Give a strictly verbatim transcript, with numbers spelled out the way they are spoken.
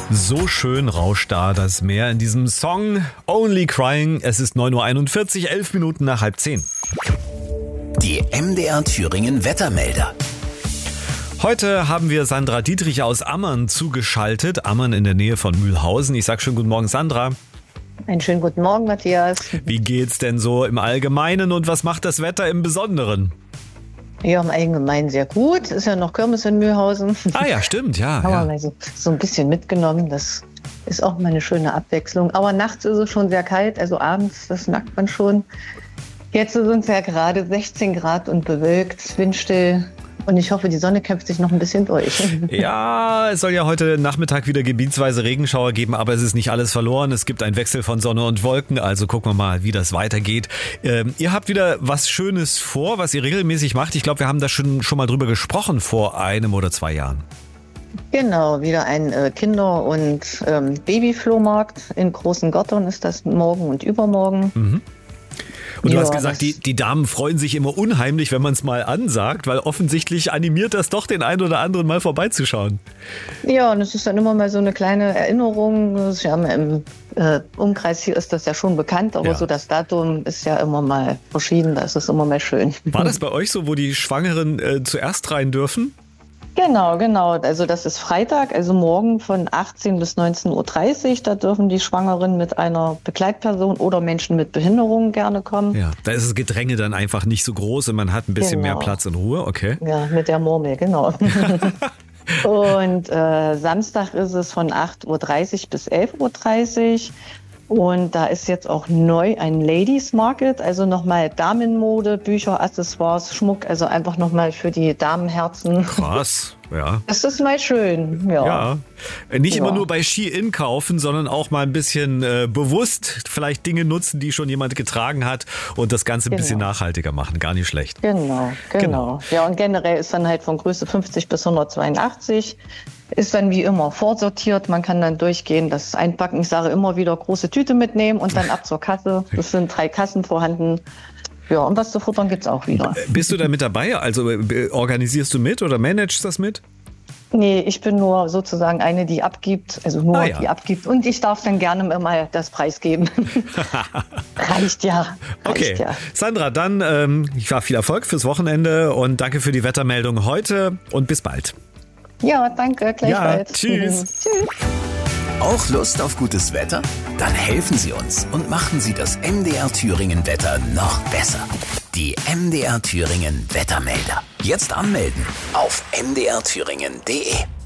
So schön rauscht da das Meer in diesem Song Only Crying. Es ist neun Uhr einundvierzig, elf Minuten nach halb zehn. Die M D R Thüringen Wettermelder. Heute haben wir Sandra Dietrich aus Ammer'n zugeschaltet. Ammer'n in der Nähe von Mühlhausen. Ich sag schön guten Morgen, Sandra. Einen schönen guten Morgen, Matthias. Wie geht's denn so im Allgemeinen und was macht das Wetter im Besonderen? Ja, im Allgemeinen sehr gut. Ist ja noch Kirmes in Mühlhausen. Ah ja, stimmt, ja. Haben ja. wir mal so, so ein bisschen mitgenommen. Das ist auch mal eine schöne Abwechslung. Aber nachts ist es schon sehr kalt, also abends, das merkt man schon. Jetzt sind es ja gerade sechzehn Grad und bewölkt, windstill. Und ich hoffe, die Sonne kämpft sich noch ein bisschen durch. Ja, es soll ja heute Nachmittag wieder gebietsweise Regenschauer geben, aber es ist nicht alles verloren. Es gibt einen Wechsel von Sonne und Wolken, also gucken wir mal, wie das weitergeht. Ähm, ihr habt wieder was Schönes vor, was ihr regelmäßig macht. Ich glaube, wir haben da schon, schon mal drüber gesprochen vor einem oder zwei Jahren. Genau, wieder ein äh, Kinder- und ähm, Babyflohmarkt in Großen Gottern ist das morgen und übermorgen. Mhm. Und du ja, hast gesagt, die, die Damen freuen sich immer unheimlich, wenn man es mal ansagt, weil offensichtlich animiert das doch den einen oder anderen mal vorbeizuschauen. Ja, und es ist dann immer mal so eine kleine Erinnerung. Ja, im äh, Umkreis hier ist das ja schon bekannt, aber Ja. so das Datum ist ja immer mal verschieden, da ist es immer mal schön. War das bei euch so, wo die Schwangeren äh, zuerst rein dürfen? Genau, genau. Also das ist Freitag, also morgen von achtzehn bis neunzehn Uhr dreißig. Da dürfen die Schwangeren mit einer Begleitperson oder Menschen mit Behinderung gerne kommen. Ja, da ist das Gedränge dann einfach nicht so groß und man hat ein bisschen Genau. mehr Platz und Ruhe, okay. Ja, mit der Murmel, genau. Und äh, Samstag ist es von acht Uhr dreißig bis elf Uhr dreißig. Und da ist jetzt auch neu ein Ladies Market, also nochmal Damenmode, Bücher, Accessoires, Schmuck, also einfach nochmal für die Damenherzen. Krass, ja. Das ist mal schön, ja. Ja, nicht Ja. immer nur bei Shein kaufen, sondern auch mal ein bisschen äh, bewusst vielleicht Dinge nutzen, die schon jemand getragen hat und das Ganze ein Genau. bisschen nachhaltiger machen. Gar nicht schlecht. Genau, genau, Genau. Ja, und generell ist dann halt von Größe fünfzig bis hundertzweiundachtzig. Ist dann wie immer vorsortiert. Man kann dann durchgehen, das Einpacken. Ich sage immer wieder große Tüte mitnehmen und dann ab zur Kasse. Das sind drei Kassen vorhanden. Ja, und was zu futtern gibt's auch wieder. Bist du da mit dabei? Also äh, organisierst du mit oder managst das mit? Nee, ich bin nur sozusagen eine, die abgibt, also nur Ah, ja. die abgibt. Und ich darf dann gerne mal das Preis geben. Reicht ja. Reicht Okay, ja. Sandra, dann ähm, ja, viel Erfolg fürs Wochenende und danke für die Wettermeldung heute und bis bald. Ja, danke, gleichfalls. tschüss. Tschüss. Auch Lust auf gutes Wetter? Dann helfen Sie uns und machen Sie das M D R Thüringen Wetter noch besser. Die M D R Thüringen Wettermelder. Jetzt anmelden auf m d r thüringen punkt d e.